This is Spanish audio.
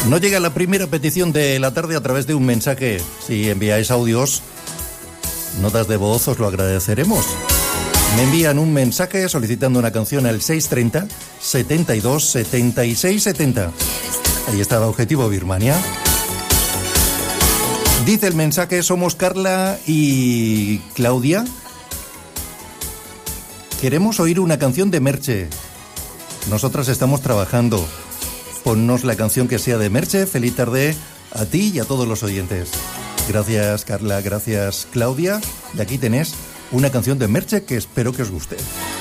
No llega la primera petición de la tarde a través de un mensaje. Si enviáis audios, notas de voz, os lo agradeceremos. Me envían un mensaje solicitando una canción al 630 72 76 70. Ahí estaba Objetivo Birmania. Dice el mensaje: somos Carla y Claudia. Queremos oír una canción de Merche. Nosotras estamos trabajando. Ponnos la canción que sea de Merche. Feliz tarde a ti y a todos los oyentes. Gracias, Carla. Gracias, Claudia. Y aquí tenés una canción de Merche que espero que os guste.